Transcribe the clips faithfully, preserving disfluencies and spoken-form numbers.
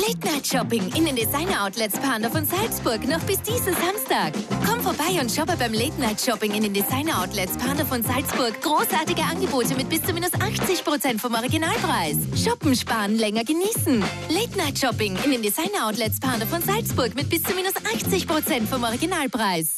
Late Night Shopping in den Designer-Outlets Pandorf und Salzburg noch bis diesen Samstag. Komm vorbei und shoppe beim Late Night Shopping in den Designer-Outlets Pandorf und Salzburg. Großartige Angebote mit bis zu minus achtzig Prozent vom Originalpreis. Shoppen, sparen, länger genießen. Late Night Shopping in den Designer-Outlets Pandorf und Salzburg mit bis zu minus achtzig Prozent vom Originalpreis.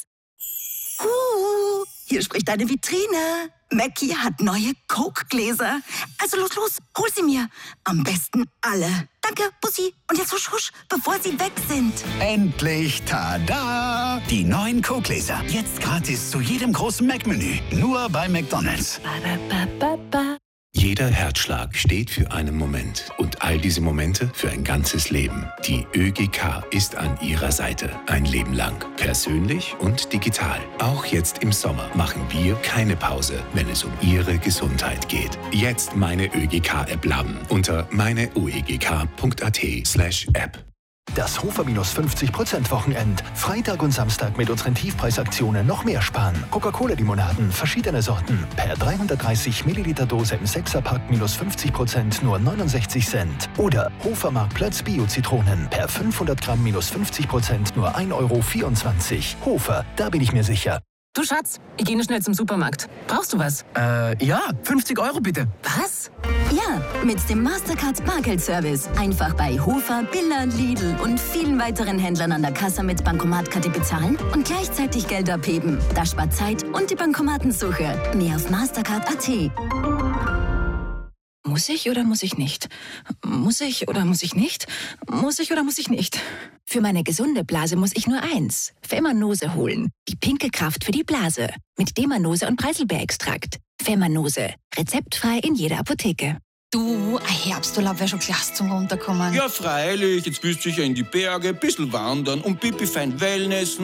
Uh, hier spricht eine Vitrine. Mackie hat neue Coke-Gläser. Also los, los, hol sie mir. Am besten alle. Danke, Bussi. Und jetzt husch, husch, bevor sie weg sind. Endlich, tada! Die neuen Coke-Gläser. Jetzt gratis zu jedem großen Mac-Menü. Nur bei McDonald's. Ba-da-ba-ba-ba. Jeder Herzschlag steht für einen Moment und all diese Momente für ein ganzes Leben. Die ÖGK ist an Ihrer Seite. Ein Leben lang. Persönlich und digital. Auch jetzt im Sommer machen wir keine Pause, wenn es um Ihre Gesundheit geht. Jetzt meine ÖGK-App laden unter meineuegk.at slash App. Das Hofer minus fünfzig Prozent Wochenend. Freitag und Samstag mit unseren Tiefpreisaktionen noch mehr sparen. Coca-Cola-Limonaden, verschiedene Sorten. Per dreihundertdreißig Milliliter Dose im Sechserpack minus fünfzig Prozent nur neunundsechzig Cent. Oder Hofer Marktplatz Bio-Zitronen. Per fünfhundert Gramm minus fünfzig Prozent nur ein Euro vierundzwanzig. Hofer, da bin ich mir sicher. Du Schatz, ich gehe nur schnell zum Supermarkt. Brauchst du was? Äh, ja, fünfzig Euro bitte. Was? Ja, mit dem Mastercard Bargeldservice. Einfach bei Hofer, Billa, Lidl und vielen weiteren Händlern an der Kasse mit Bankomatkarte bezahlen und gleichzeitig Geld abheben. Das spart Zeit und die Bankomatensuche. Mehr auf mastercard punkt at. Muss ich oder muss ich nicht? Muss ich oder muss ich nicht? Muss ich oder muss ich nicht? Für meine gesunde Blase muss ich nur eins. Femanose holen. Die pinke Kraft für die Blase. Mit Demanose und Preiselbeerextrakt. Femanose. Rezeptfrei in jeder Apotheke. Du, ein Herbsturlaub wäre schon klasse zum Runterkommen. Ja, freilich. Jetzt willst du sicher in die Berge, ein bisschen wandern und pipi fein Wellnessen.